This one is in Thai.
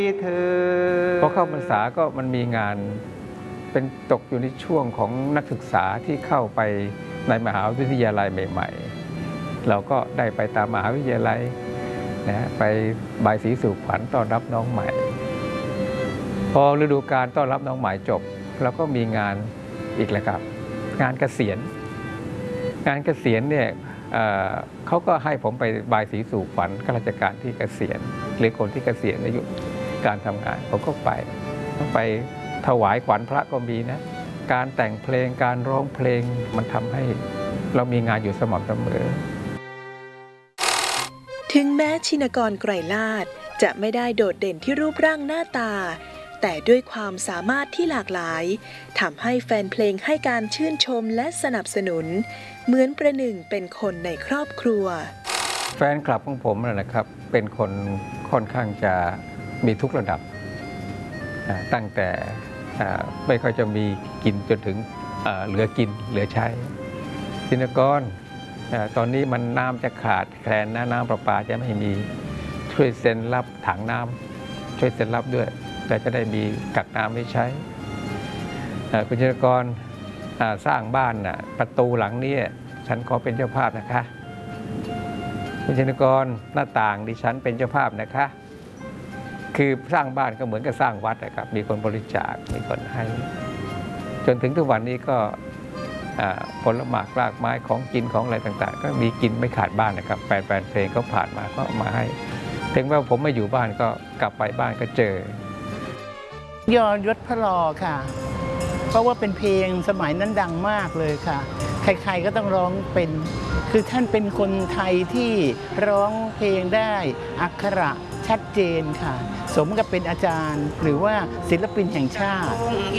พอเข้าพรรษาก็มันมีงานเป็นตกอยู่ในช่วงของนักศึกษาที่เข้าไปในมหาวิทยาลัยใหม่ๆเราก็ได้ไปตามมหาวิทยาลัยนะไปบายสีสู่ขวัญต้อนรับน้องใหม่พอฤดูกาลต้อนรับน้องใหม่จบเราก็มีงานอีกแล้วครับงานเกษียณเนี่ยเขาก็ให้ผมไปบายสีสู่ขวัญข้าราชการที่เกษียณหรือคนที่เกษียณอายุการทำงานผมก็ไปถวายขวัญพระก็มีนะการแต่งเพลงการร้องเพลงมันทำให้เรามีงานอยู่สม่ำเสมอถึงแม้ชินกรไกรลาศจะไม่ได้โดดเด่นที่รูปร่างหน้าตาแต่ด้วยความสามารถที่หลากหลายทำให้แฟนเพลงให้การชื่นชมและสนับสนุนเหมือนประหนึ่งเป็นคนในครอบครัวแฟนคลับของผมนะครับเป็นคนค่อนข้างจะมีทุกระดับตั้งแต่ไม่ค่อยจะมีกินจนถึงเหลือกินเหลือใช้ชินกรตอนนี้มันน้ำจะขาดแคลนน้ำประปาจะไม่มีช่วยเซ็นรับถังน้ำช่วยเซ็นรับด้วยแต่จะได้มีกักน้ำไว้ใช้คุณชินกรสร้างบ้านประตูหลังนี้ฉันขอเป็นเจ้าภาพนะคะคุณชินกรหน้าต่างดิฉันเป็นเจ้าภาพนะคะคือสร้างบ้านก็เหมือนกับสร้างวัดนะครับมีคนบริจาคมีคนให้จนถึงทุกวันนี้ก็ผลไม้รากไม้ของกินของอะไรต่างๆก็มีกินไม่ขาดบ้านนะครับแฟนเพลงเขาผ่านมาก็มาให้ถึงแม้ว่าผมไม่อยู่บ้านก็กลับไปบ้านก็เจอยอยศพระลอค่ะเพราะว่าเป็นเพลงสมัยนั้นดังมากเลยค่ะใครๆก็ต้องร้องเป็นคือท่านเป็นคนไทยที่ร้องเพลงได้อักขระชัดเจนค่ะสมกับเป็นอาจารย์หรือว่าศิลปินแห่งชาติ